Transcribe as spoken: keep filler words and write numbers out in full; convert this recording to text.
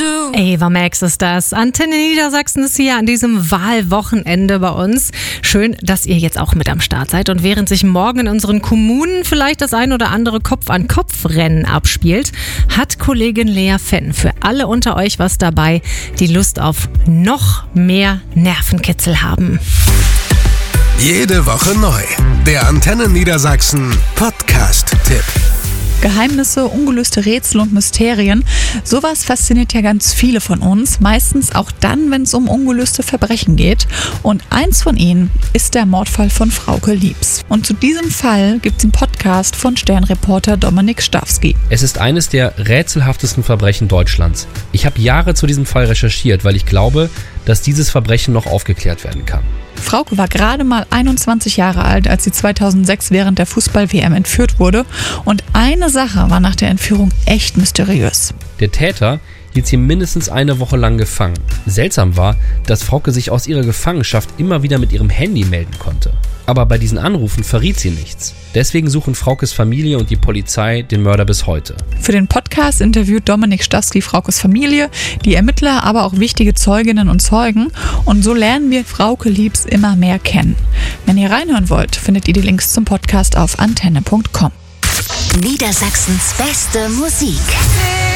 do. Ava Max ist das. Antenne Niedersachsen ist hier an diesem Wahlwochenende bei uns. Schön, dass ihr jetzt auch mit am Start seid. Und während sich morgen in unseren Kommunen vielleicht das ein oder andere Kopf-an-Kopf-Rennen abspielt, hat Kollegin Lea Fenn für alle unter euch was dabei, die Lust auf noch mehr Nervenkitzel haben. Jede Woche neu. Der Antenne Niedersachsen Podcast-Tipp. Geheimnisse, ungelöste Rätsel und Mysterien. Sowas fasziniert ja ganz viele von uns, meistens auch dann, wenn es um ungelöste Verbrechen geht. Und eins von ihnen ist der Mordfall von Frauke Liebs. Und zu diesem Fall gibt es einen Podcast von Sternreporter Dominik Stawski. Es ist eines der rätselhaftesten Verbrechen Deutschlands. Ich habe Jahre zu diesem Fall recherchiert, weil ich glaube, dass dieses Verbrechen noch aufgeklärt werden kann. Frauke war gerade mal einundzwanzig Jahre alt, als sie zweitausendsechs während der Fußball-W M entführt wurde. Und eine Sache war nach der Entführung echt mysteriös. Der Täter hielt sie mindestens eine Woche lang gefangen. Seltsam war, dass Frauke sich aus ihrer Gefangenschaft immer wieder mit ihrem Handy melden konnte. Aber bei diesen Anrufen verriet sie nichts. Deswegen suchen Fraukes Familie und die Polizei den Mörder bis heute. Für den Podcast interviewt Dominik Stawski Fraukes Familie, die Ermittler, aber auch wichtige Zeuginnen und Zeugen. Und so lernen wir Frauke Liebs immer mehr kennen. Wenn ihr reinhören wollt, findet ihr die Links zum Podcast auf antenne punkt com. Niedersachsens beste Musik.